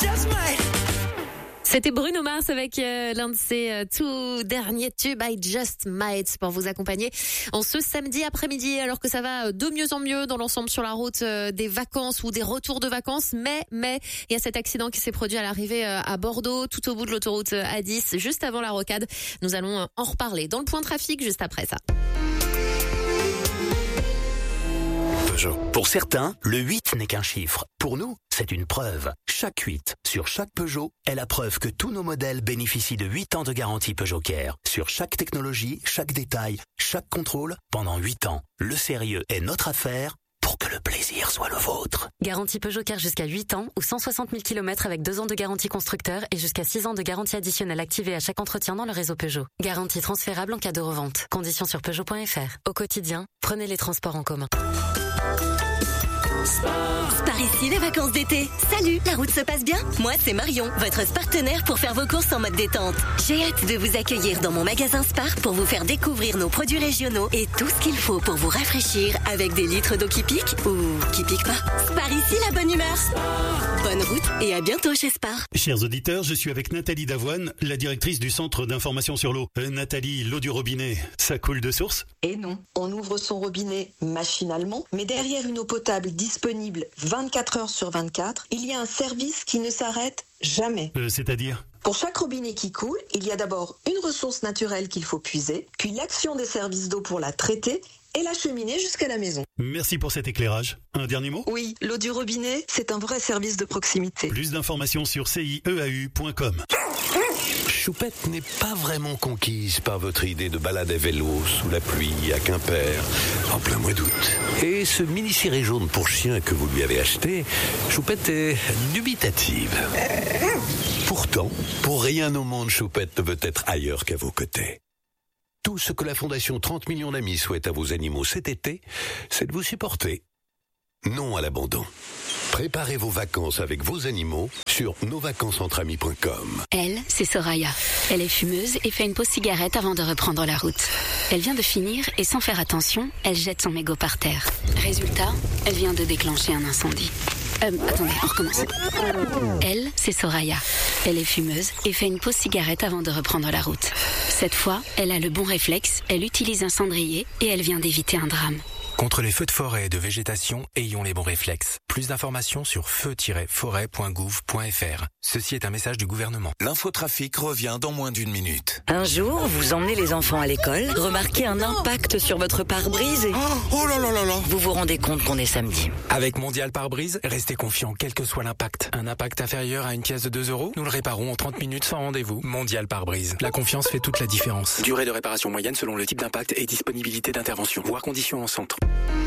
C'était Bruno Mars avec l'un de ses tout derniers tubes, I Just Might, pour vous accompagner en ce samedi après-midi, alors que ça va de mieux en mieux dans l'ensemble sur la route des vacances ou des retours de vacances. Mais il y a cet accident qui s'est produit à l'arrivée à Bordeaux, tout au bout de l'autoroute A10, juste avant la rocade. Nous allons en reparler dans le point trafic juste après ça. Peugeot. Pour certains, le 8 n'est qu'un chiffre. Pour nous, c'est une preuve. Chaque 8 sur chaque Peugeot est la preuve que tous nos modèles bénéficient de 8 ans de garantie Peugeot Care. Sur chaque technologie, chaque détail, chaque contrôle, pendant 8 ans. Le sérieux est notre affaire pour que le plaisir soit le vôtre. Garantie Peugeot Care jusqu'à 8 ans ou 160 000 km avec 2 ans de garantie constructeur et jusqu'à 6 ans de garantie additionnelle activée à chaque entretien dans le réseau Peugeot. Garantie transférable en cas de revente. Conditions sur Peugeot.fr. Au quotidien, prenez les transports en commun. Par ici, les vacances d'été. Salut, la route se passe bien? Moi, c'est Marion, votre partenaire pour faire vos courses en mode détente. J'ai hâte de vous accueillir dans mon magasin Spar pour vous faire découvrir nos produits régionaux et tout ce qu'il faut pour vous rafraîchir avec des litres d'eau qui piquent ou qui piquent pas. Spar ici, la bonne humeur. Bonne route et à bientôt chez Spar. Chers auditeurs, je suis avec Nathalie Davoine, la directrice du Centre d'information sur l'eau. Nathalie, l'eau du robinet, ça coule de source? Et non, on ouvre son robinet machinalement, mais derrière une eau potable disponible 24 heures sur 24, il y a un service qui ne s'arrête jamais. C'est-à-dire ? Pour chaque robinet qui coule, il y a d'abord une ressource naturelle qu'il faut puiser, puis l'action des services d'eau pour la traiter et l'acheminer jusqu'à la maison. Merci pour cet éclairage. Un dernier mot ? Oui, l'eau du robinet, c'est un vrai service de proximité. Plus d'informations sur cieau.com. Choupette n'est pas vraiment conquise par votre idée de balade à vélo sous la pluie à Quimper en plein mois d'août. Et ce mini-ciré jaune pour chien que vous lui avez acheté, Choupette est dubitative. Pourtant, pour rien au monde, Choupette ne veut être ailleurs qu'à vos côtés. Tout ce que la Fondation 30 millions d'amis souhaite à vos animaux cet été, c'est de vous supporter. Non à l'abandon. Préparez vos vacances avec vos animaux sur nosvacancesentramis.com. Elle, c'est Soraya. Elle est fumeuse et fait une pause cigarette avant de reprendre la route. Elle vient de finir et sans faire attention, elle jette son mégot par terre. Résultat, elle vient de déclencher un incendie. Attendez, on recommence. Elle, c'est Soraya. Elle est fumeuse et fait une pause cigarette avant de reprendre la route. Cette fois, elle a le bon réflexe, elle utilise un cendrier et elle vient d'éviter un drame. Contre les feux de forêt et de végétation, ayons les bons réflexes. Plus d'informations sur feu-forêt.gouv.fr. Ceci est un message du gouvernement. L'infotrafic revient dans moins d'une minute. Un jour, vous emmenez les enfants à l'école, remarquez un impact sur votre pare-brise et... Oh là là là là. Vous vous rendez compte qu'on est samedi. Avec Mondial Pare-Brise, restez confiants quel que soit l'impact. Un impact inférieur à une pièce de 2 €, nous le réparons en 30 minutes sans rendez-vous. Mondial Pare-Brise. La confiance fait toute la différence. Durée de réparation moyenne selon le type d'impact et disponibilité d'intervention. Voir conditions en centre.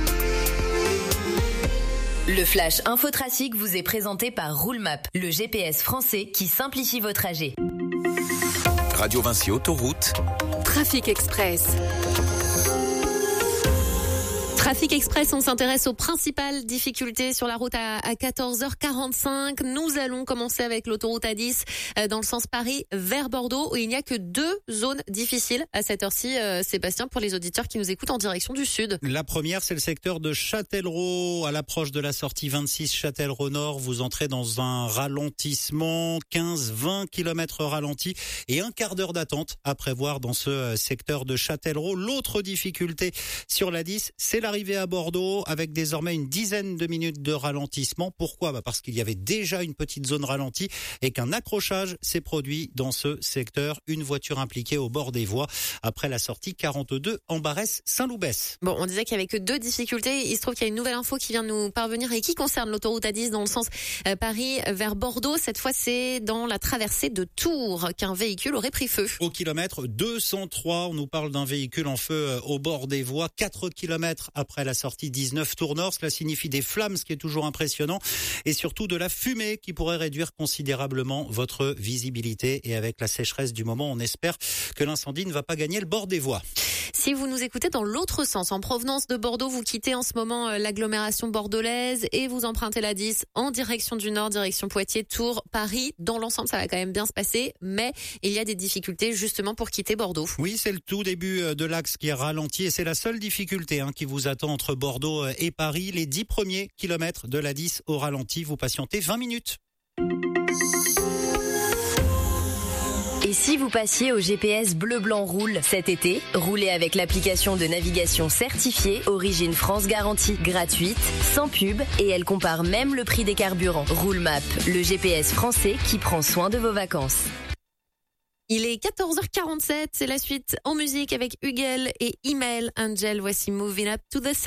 Le Flash Infotrafic vous est présenté par Roulemap, le GPS français qui simplifie vos trajets. Radio Vinci Autoroute. Trafic Express. Trafic Express, on s'intéresse aux principales difficultés sur la route à 14h45. Nous allons commencer avec l'autoroute A10 dans le sens Paris vers Bordeaux, où il n'y a que 2 zones difficiles à cette heure-ci, Sébastien, pour les auditeurs qui nous écoutent en direction du sud. La première, c'est le secteur de Châtellerault, à l'approche de la sortie 26 Châtellerault Nord. Vous entrez dans un ralentissement, 15-20 km ralenti et un quart d'heure d'attente à prévoir dans ce secteur de Châtellerault. L'autre difficulté sur la 10, c'est l'arrivée à Bordeaux avec désormais une dizaine de minutes de ralentissement. Pourquoi ? Parce qu'il y avait déjà une petite zone ralentie et qu'un accrochage s'est produit dans ce secteur. Une voiture impliquée au bord des voies après la sortie 42 en Barès-Saint-Loubès. Bon, on disait qu'il y avait que 2 difficultés. Il se trouve qu'il y a une nouvelle info qui vient de nous parvenir et qui concerne l'autoroute A10 dans le sens Paris vers Bordeaux. Cette fois, c'est dans la traversée de Tours qu'un véhicule aurait pris feu. Au kilomètre 203, on nous parle d'un véhicule en feu au bord des voies. 4 kilomètres après la sortie 19 Tours Nord. Cela signifie des flammes, ce qui est toujours impressionnant, et surtout de la fumée qui pourrait réduire considérablement votre visibilité. Et avec la sécheresse du moment, on espère que l'incendie ne va pas gagner le bord des voies. Si vous nous écoutez dans l'autre sens, en provenance de Bordeaux, vous quittez en ce moment l'agglomération bordelaise et vous empruntez la 10 en direction du nord, direction Poitiers, Tours, Paris. Dans l'ensemble, ça va quand même bien se passer, mais il y a des difficultés justement pour quitter Bordeaux. Oui, c'est le tout début de l'axe qui est ralenti et c'est la seule difficulté qui vous attend entre Bordeaux et Paris. Les 10 premiers kilomètres de la 10 au ralenti, vous patientez 20 minutes. Si vous passiez au GPS Bleu Blanc Roule cet été, roulez avec l'application de navigation certifiée Origine France Garantie, gratuite, sans pub, et elle compare même le prix des carburants. Roulemap, le GPS français qui prend soin de vos vacances. Il est 14h47, c'est la suite en musique avec Hugel et Email Angel. Voici Moving Up to the Sun.